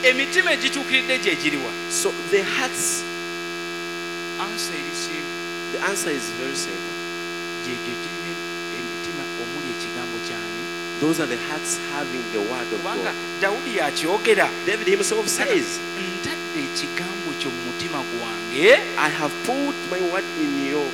emitima egituukiridde gye giriwa? So the hearts, Answer eri simple. the answer is very simple. Gyegyo girimu emitima omuli ekigambo kyani? Those are the hearts having the word of Kubanga God. Dawudi yakyogera. David himself says, Ntadde ekigambo kyo mu mutima gwange. I have put my word in your